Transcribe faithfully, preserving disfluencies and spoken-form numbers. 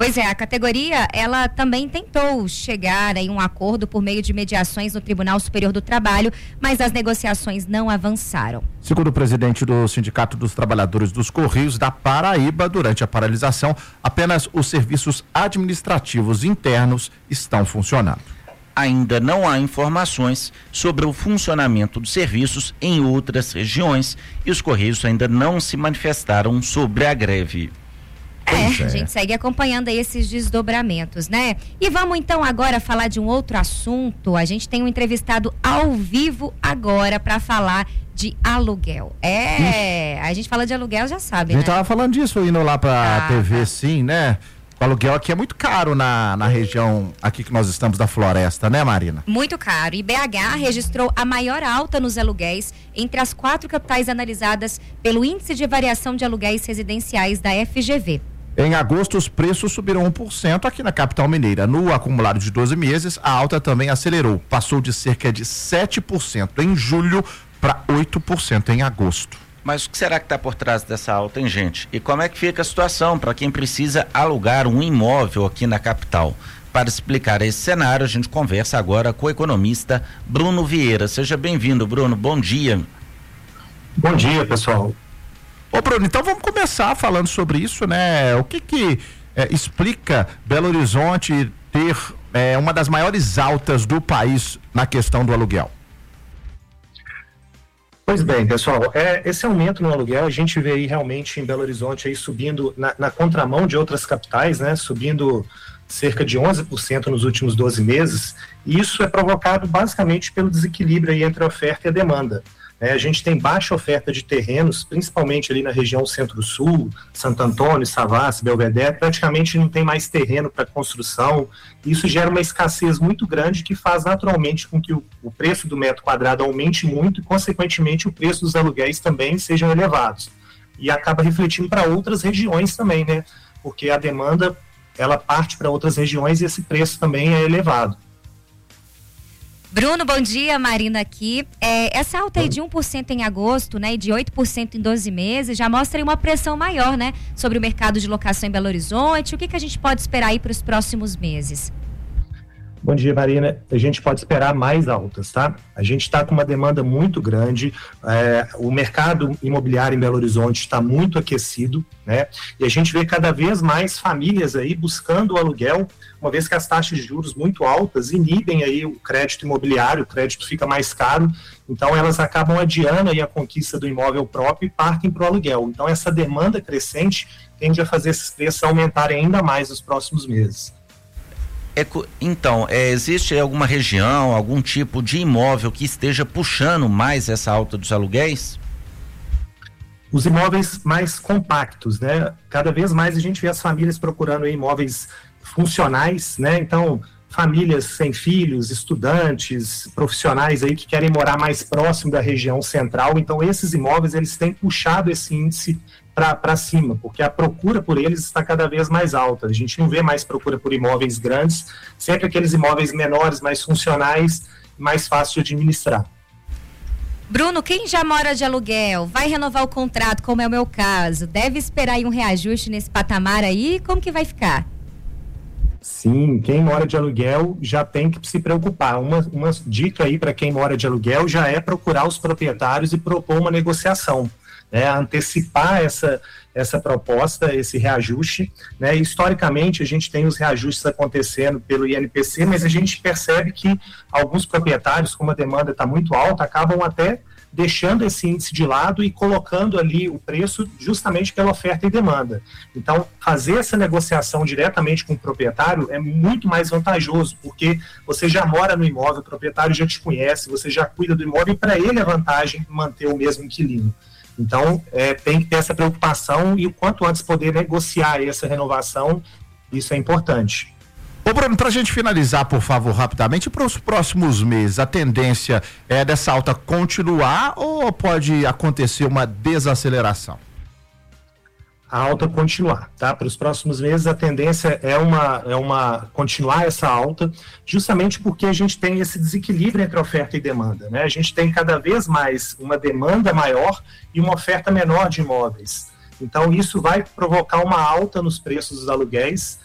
Pois é, a categoria, ela também tentou chegar em um acordo por meio de mediações no Tribunal Superior do Trabalho, mas as negociações não avançaram. Segundo o presidente do Sindicato dos Trabalhadores dos Correios da Paraíba, durante a paralisação, apenas os serviços administrativos internos estão funcionando. Ainda não há informações sobre o funcionamento dos serviços em outras regiões e os Correios ainda não se manifestaram sobre a greve. É, a gente segue acompanhando aí esses desdobramentos, né? E vamos então agora falar de um outro assunto. A gente tem um entrevistado ao vivo agora para falar de aluguel. É, a gente fala de aluguel, já sabe, né? A gente tava falando disso indo lá pra ah, T V, tá. Sim, né? O aluguel aqui é muito caro na, na região aqui que nós estamos da Floresta, né, Marina? Muito caro. E B H registrou a maior alta nos aluguéis entre as quatro capitais analisadas pelo Índice de Variação de Aluguéis Residenciais da F G V. Em agosto, os preços subiram um por cento aqui na capital mineira. No acumulado de doze meses, a alta também acelerou. Passou de cerca de sete por cento em julho para oito por cento em agosto. Mas o que será que está por trás dessa alta, hein, gente? E como é que fica a situação para quem precisa alugar um imóvel aqui na capital? Para explicar esse cenário, a gente conversa agora com o economista Bruno Vieira. Seja bem-vindo, Bruno. Bom dia. Bom dia, pessoal. Ô, Bruno, então vamos começar falando sobre isso, né? O que que é, explica Belo Horizonte ter é, uma das maiores altas do país na questão do aluguel? Pois bem, pessoal, é, esse aumento no aluguel a gente vê aí realmente em Belo Horizonte aí subindo na, na contramão de outras capitais, né? Subindo cerca de onze por cento nos últimos doze meses, e isso é provocado basicamente pelo desequilíbrio aí entre a oferta e a demanda. É, a gente tem baixa oferta de terrenos, principalmente ali na região Centro-Sul, Santo Antônio, Savassi, Belvedere, praticamente não tem mais terreno para construção. Isso gera uma escassez muito grande que faz naturalmente com que o, o preço do metro quadrado aumente muito e, consequentemente, o preço dos aluguéis também sejam elevados. E acaba refletindo para outras regiões também, né? Porque a demanda, ela parte para outras regiões e esse preço também é elevado. Bruno, bom dia, Marina aqui. É, essa alta aí de um por cento em agosto, né, e de oito por cento em doze meses, já mostra aí uma pressão maior, né, sobre o mercado de locação em Belo Horizonte. O que que a gente pode esperar aí para os próximos meses? Bom dia, Marina. A gente pode esperar mais altas, tá? A gente está com uma demanda muito grande, é, o mercado imobiliário em Belo Horizonte está muito aquecido, né? E a gente vê cada vez mais famílias aí buscando o aluguel, uma vez que as taxas de juros muito altas inibem aí o crédito imobiliário, o crédito fica mais caro, então elas acabam adiando aí a conquista do imóvel próprio e partem para o aluguel. Então essa demanda crescente tende a fazer esses preços aumentarem ainda mais nos próximos meses. É, então, é, existe alguma região, algum tipo de imóvel que esteja puxando mais essa alta dos aluguéis? Os imóveis mais compactos, né? Cada vez mais a gente vê as famílias procurando imóveis funcionais, né? Então, famílias sem filhos, estudantes, profissionais aí que querem morar mais próximo da região central. Então, esses imóveis, eles têm puxado esse índice para cima, porque a procura por eles está cada vez mais alta. A gente não vê mais procura por imóveis grandes, sempre aqueles imóveis menores, mais funcionais, mais fácil de administrar. Bruno, quem já mora de aluguel, vai renovar o contrato, como é o meu caso, deve esperar aí um reajuste nesse patamar aí? Como que vai ficar? Sim, quem mora de aluguel já tem que se preocupar. Uma, uma dica aí para quem mora de aluguel já é procurar os proprietários e propor uma negociação. Né, antecipar essa, essa proposta, esse reajuste, né, historicamente a gente tem os reajustes acontecendo pelo I N P C, mas a gente percebe que alguns proprietários, como a demanda está muito alta, acabam até deixando esse índice de lado e colocando ali o preço justamente pela oferta e demanda. Então, fazer essa negociação diretamente com o proprietário é muito mais vantajoso, porque você já mora no imóvel, o proprietário já te conhece, você já cuida do imóvel e para ele é vantagem manter o mesmo inquilino. Então, é, tem que ter essa preocupação e o quanto antes poder negociar essa renovação, isso é importante. Ô Bruno, para a gente finalizar, por favor, rapidamente, para os próximos meses, a tendência é dessa alta continuar ou pode acontecer uma desaceleração? A alta continuar, tá? Para os próximos meses a tendência é uma, é uma continuar essa alta, justamente porque a gente tem esse desequilíbrio entre oferta e demanda, né? A gente tem cada vez mais uma demanda maior e uma oferta menor de imóveis. Então isso vai provocar uma alta nos preços dos aluguéis,